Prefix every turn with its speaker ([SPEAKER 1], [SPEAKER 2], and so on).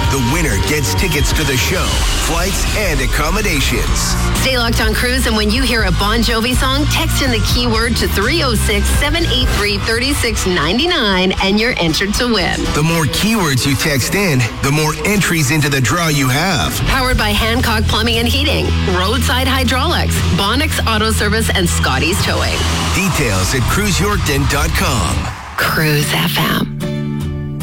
[SPEAKER 1] The winner gets tickets to the show, flights, and accommodations.
[SPEAKER 2] Stay locked on Cruise, and when you hear a Bon Jovi song, text in the keyword to 306-783-3699, and you're entered to win.
[SPEAKER 1] The more keywords you text in, the more entries into the draw you have.
[SPEAKER 2] Powered by Hancock Plumbing and Heating, Roadside Hydraulics, Bonix Auto Service, and Scotty's Towing.
[SPEAKER 1] Details at cruiseyorkton.com.
[SPEAKER 2] Cruise FM.